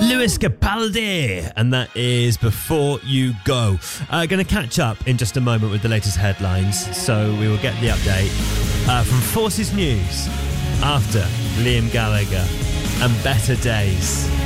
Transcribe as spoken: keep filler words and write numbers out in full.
Lewis Capaldi, and that is Before You Go. Uh, going to catch up in just a moment with the latest headlines, so we will get the update uh, from Forces News after Liam Gallagher and Better Days.